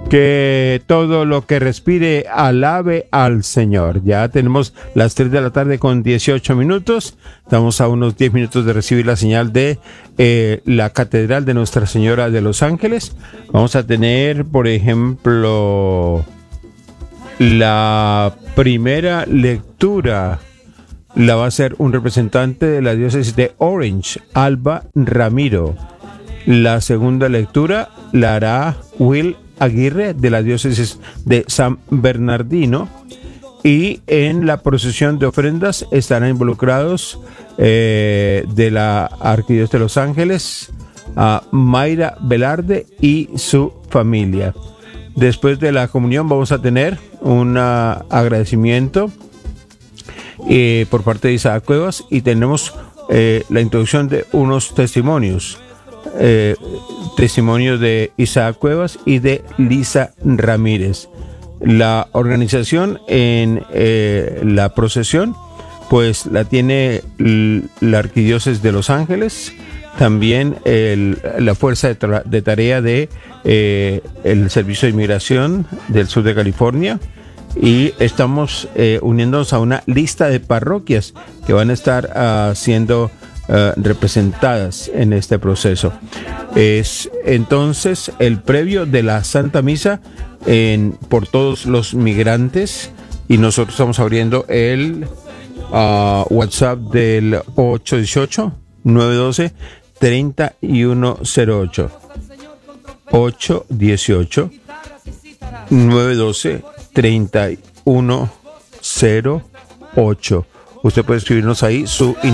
Que todo lo que respire alabe al Señor. Ya tenemos las 3 de la tarde con 18 minutos. Estamos a unos 10 minutos de recibir la señal de la Catedral de Nuestra Señora de los Ángeles. Vamos a tener, por ejemplo, la primera lectura la va a hacer un representante de la diócesis de Orange, Alba Ramiro. La segunda lectura la hará Will Aguirre de la diócesis de San Bernardino, y en la procesión de ofrendas estarán involucrados de la Arquidiócesis de Los Ángeles a Mayra Velarde y su familia. Después de la comunión vamos a tener un agradecimiento por parte de Isaac Cuevas, y tenemos la introducción de unos testimonios. Testimonio de Isaac Cuevas y de Lisa Ramírez. La organización en la procesión pues la tiene la Arquidiócesis de Los Ángeles, también la Fuerza de Tarea de el Servicio de Inmigración del Sur de California, y estamos uniéndonos a una lista de parroquias que van a estar siendo representadas en este proceso. Es entonces el previo de la Santa Misa por todos los migrantes, y nosotros estamos abriendo el WhatsApp del 818-912-3108 818-912-3108. Usted puede escribirnos ahí su